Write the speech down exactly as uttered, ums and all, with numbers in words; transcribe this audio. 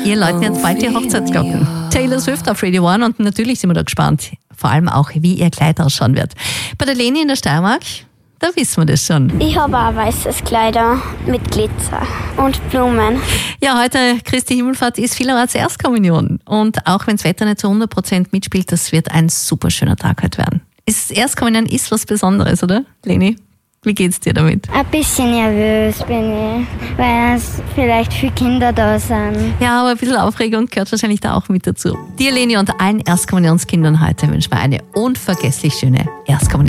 Ihr läuten jetzt bald die Hochzeitsglocken. Taylor Swift auf Radio One und natürlich sind wir da gespannt. Vor allem auch, wie ihr Kleid ausschauen wird. Bei der Leni in der Steiermark, da wissen wir das schon. Ich habe auch weißes Kleider mit Glitzer und Blumen. Ja, heute Christi Himmelfahrt ist vielerorts Erstkommunion. Und auch wenn das Wetter nicht zu hundert Prozent mitspielt, das wird ein super schöner Tag heute werden. Ist Erstkommunion ist was Besonderes, oder, Leni? Wie geht's dir damit? Ein bisschen nervös bin ich, weil es vielleicht viele Kinder da sind. Ja, aber ein bisschen Aufregung gehört wahrscheinlich da auch mit dazu. Dir, Leni, und allen Erstkommunionskindern heute wünschen wir eine unvergesslich schöne Erstkommunion.